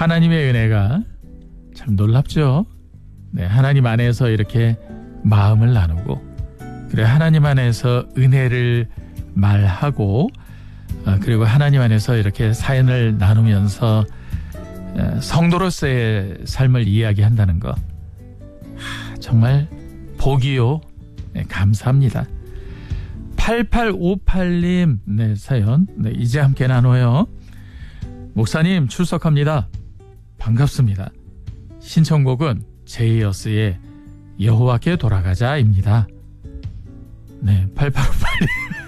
하나님의 은혜가 참 놀랍죠. 네, 하나님 안에서 이렇게 마음을 나누고, 그리고 하나님 안에서 은혜를 말하고, 그리고 하나님 안에서 이렇게 사연을 나누면서 성도로서의 삶을 이야기한다는 거, 정말 복이요. 네, 감사합니다. 8858님 네, 사연 이제 함께 나눠요. 목사님 출석합니다. 반갑습니다. 신청곡은 제이어스의 여호와께 돌아가자입니다. 네, 8858님.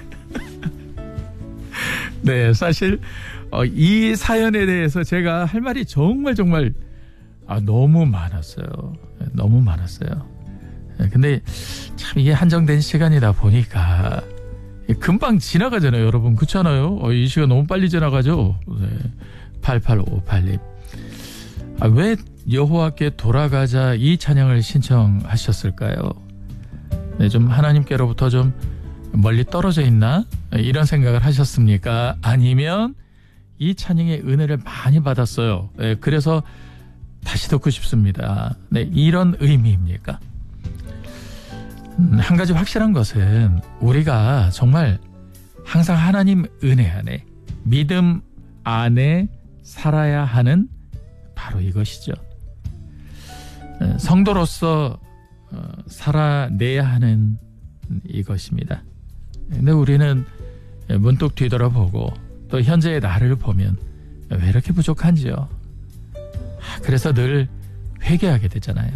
네, 사실 이 사연에 대해서 제가 할 말이 정말 너무 많았어요. 너무 많았어요. 근데 참 이게 한정된 시간이다 보니까 금방 지나가잖아요, 여러분. 그렇잖아요? 이 시간 너무 빨리 지나가죠. 네, 8858님. 왜 여호와께 돌아가자 이 찬양을 신청하셨을까요? 네, 좀 하나님께로부터 좀 멀리 떨어져 있나? 이런 생각을 하셨습니까? 아니면 이 찬양의 은혜를 많이 받았어요. 네, 그래서 다시 듣고 싶습니다. 네, 이런 의미입니까? 한 가지 확실한 것은 우리가 정말 항상 하나님 은혜 안에, 믿음 안에 살아야 하는 바로 이것이죠. 성도로서 살아내야 하는 이것입니다. 근데 우리는 문득 뒤돌아보고 또 현재의 나를 보면 왜 이렇게 부족한지요. 그래서 늘 회개하게 되잖아요.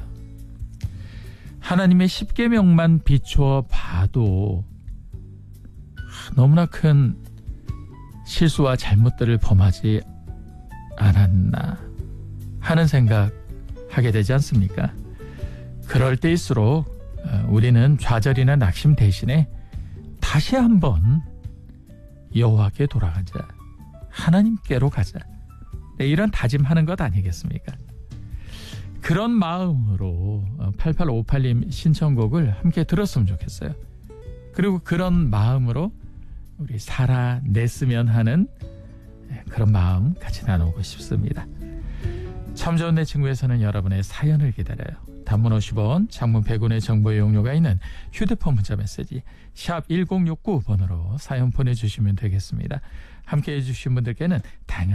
하나님의 10계명만 비추어 봐도 너무나 큰 실수와 잘못들을 범하지 않았나 하는 생각하게 되지 않습니까? 그럴 때일수록 우리는 좌절이나 낙심 대신에 다시 한번 여호와께 돌아가자, 하나님께로 가자, 이런 다짐하는 것 아니겠습니까? 그런 마음으로 8858님 신청곡을 함께 들었으면 좋겠어요. 그리고 그런 마음으로 우리 살아냈으면 하는 그런 마음 같이 나누고 싶습니다. 참 좋은 내 친구에서는 여러분의 사연을 기다려요. 단문 50원, 장문 100원의 정보 이용료가 있는 휴대폰 문자 메시지 샵 1069번으로 사연 보내주시면 되겠습니다. 함께해 주신 분들께는 다양한